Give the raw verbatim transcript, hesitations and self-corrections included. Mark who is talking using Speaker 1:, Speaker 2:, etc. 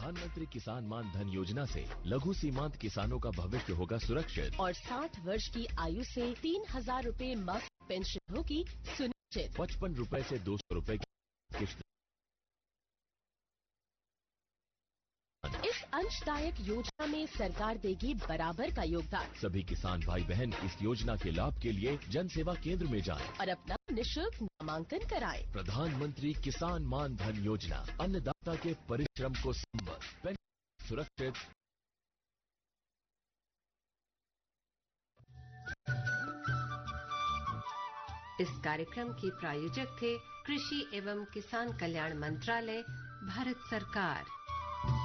Speaker 1: प्रधानमंत्री किसान मान धन योजना से लघु सीमांत किसानों का भविष्य होगा सुरक्षित।
Speaker 2: और साठ वर्ष की आयु से तीन हजार रूपए मासिक पेंशन होगी सुनिश्चित।
Speaker 1: पचपन रूपए से दो सौ रूपए की किश्त।
Speaker 2: इस अंशदायक योजना में सरकार देगी बराबर का योगदान।
Speaker 1: सभी किसान भाई बहन इस योजना के लाभ के लिए जन सेवा केंद्र में जाएं
Speaker 2: और अपना निशुल्क नामांकन कराएं।
Speaker 1: प्रधानमंत्री किसान मान धन योजना अन्नदाता के परिश्रम को संबल, पेंशन सुरक्षित।
Speaker 3: इस कार्यक्रम के प्रायोजक थे कृषि एवं किसान कल्याण मंत्रालय, भारत सरकार।